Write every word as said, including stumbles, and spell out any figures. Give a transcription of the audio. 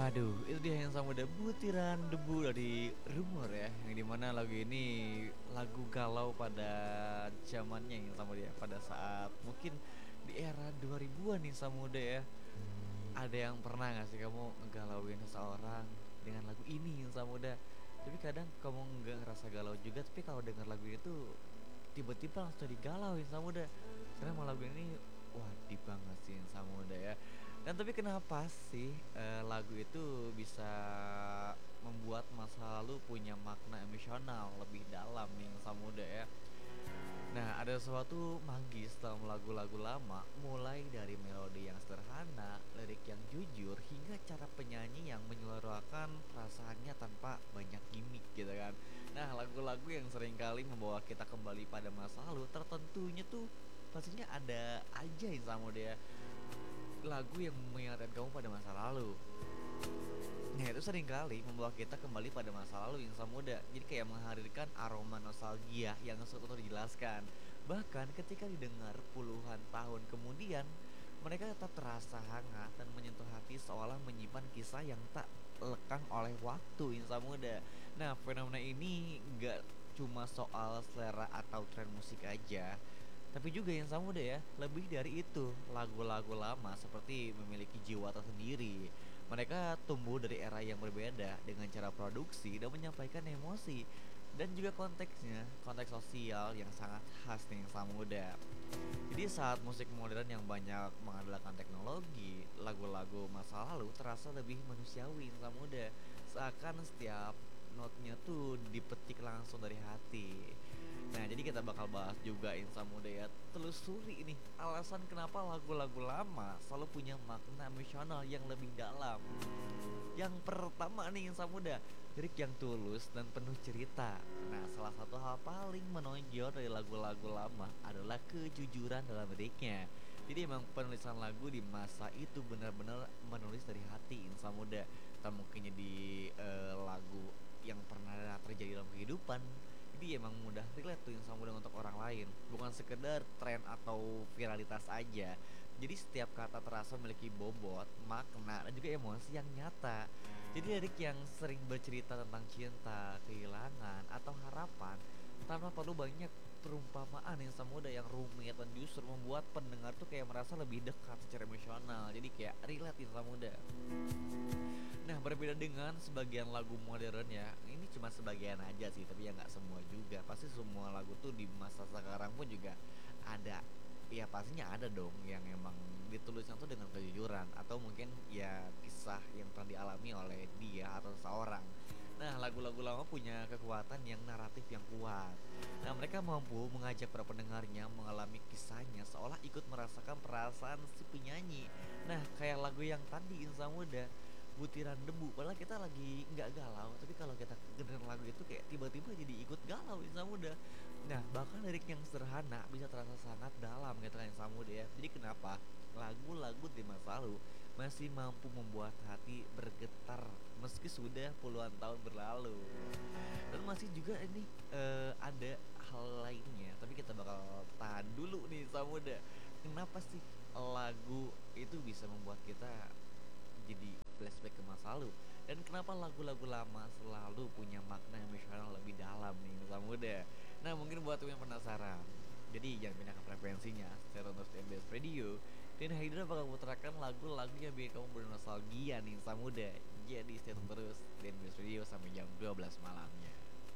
Aduh, itu dia yang sama, udah butiran debu dari Rumor ya, yang dimana lagu ini lagu galau pada zamannya yang sama dia, pada saat mungkin di era dua ribuan nih Samuda ya. Ada yang pernah gak sih kamu ngegalauin seseorang dengan lagu ini yang Samuda? Tapi kadang kamu nggak ngerasa galau juga, tapi kalau dengar lagu itu tiba-tiba langsung digalauin Samuda. Karena emang lagu ini wah deep banget sih Samuda ya. Dan tapi kenapa sih eh, lagu itu bisa membuat masa lalu punya makna emosional lebih dalam nih Samuda ya? Nah, ada sesuatu magis dalam lagu-lagu lama, mulai dari melodi yang sederhana, lirik yang jujur, hingga cara penyanyi yang menyuarakan perasaannya tanpa banyak gimmick gitu kan. Nah, lagu-lagu yang seringkali membawa kita kembali pada masa lalu, tertentunya tuh pastinya ada aja yang sama dia. Lagu yang mengingatkan kamu pada masa lalu. Nah itu seringkali membawa kita kembali pada masa lalu yang sama muda. Jadi kayak menghadirkan aroma nostalgia yang sulit untuk dijelaskan. Bahkan ketika didengar puluhan tahun kemudian, mereka tetap terasa hangat dan menyentuh hati seolah menyimpan kisah yang tak lekang oleh waktu insan muda. Nah fenomena ini gak cuma soal selera atau tren musik aja, tapi juga yang sama muda ya, lebih dari itu, lagu-lagu lama seperti memiliki jiwa tersendiri. Mereka tumbuh dari era yang berbeda dengan cara produksi dan menyampaikan emosi dan juga konteksnya, konteks sosial yang sangat khas nih yang sama muda. Jadi saat musik modern yang banyak mengandalkan teknologi, lagu-lagu masa lalu terasa lebih manusiawi sama muda. Seakan setiap notnya tuh dipetik langsung dari hati. Nah, jadi kita bakal bahas juga Insa Muda ya. Telusuri ini alasan kenapa lagu-lagu lama selalu punya makna emosional yang lebih dalam. Yang pertama nih Insa Muda, lirik yang tulus dan penuh cerita. Nah, salah satu hal paling menonjol dari lagu-lagu lama adalah kejujuran dalam liriknya. Jadi emang penulisan lagu di masa itu benar-benar menulis dari hati Insa Muda. Tak mungkin jadi eh, lagu yang pernah terjadi dalam kehidupan. Jadi emang mudah relate tuh Insa Muda untuk orang lain. Bukan sekedar tren atau viralitas aja. Jadi setiap kata terasa memiliki bobot, makna, dan juga emosi yang nyata. Jadi lirik yang sering bercerita tentang cinta, kehilangan, atau harapan tanpa perlu banyak perumpamaan yang semudah yang rumit dan justru membuat pendengar tuh kayak merasa lebih dekat secara emosional. Jadi kayak relate yang muda. Nah, berbeda dengan sebagian lagu modern ya, ini cuma sebagian aja sih, tapi ya nggak semua juga. Pasti semua lagu tuh di masa sekarang pun juga ada. Ya pastinya ada dong yang emang ditulisnya tuh dengan kejujuran atau mungkin ya kisah yang pernah dialami oleh dia atau seseorang. Nah, lagu-lagu lama punya kekuatan yang naratif yang kuat. Nah, mereka mampu mengajak para pendengarnya mengalami kisahnya seolah ikut merasakan perasaan si penyanyi. Nah, kayak lagu yang tadi Insan Muda, butiran debu, padahal kita lagi nggak galau, tapi kalau kita dengerin lagu itu kayak tiba-tiba jadi ikut galau Insan Muda. Nah, bahkan lirik yang sederhana bisa terasa sangat dalam gitu kan Insan Muda ya. Jadi kenapa lagu-lagu di masa lalu masih mampu membuat hati bergetar meski sudah puluhan tahun berlalu. Dan masih juga ini eh, ada hal lainnya, tapi kita bakal tahan dulu nih Samuda. Kenapa sih lagu itu bisa membuat kita jadi flashback ke masa lalu? Dan kenapa lagu-lagu lama selalu punya makna emosional lebih dalam nih Samuda? Nah, mungkin buat yang penasaran, jadi jangan pindah ke frekuensinya, saya terus di M B S Radio. Dan Hydra bakal putarkan lagu-lagu yang bikin kamu bernostalgia nih Samuda. Jadi stay tune terus di M B S Radio sampai jam dua belas malamnya.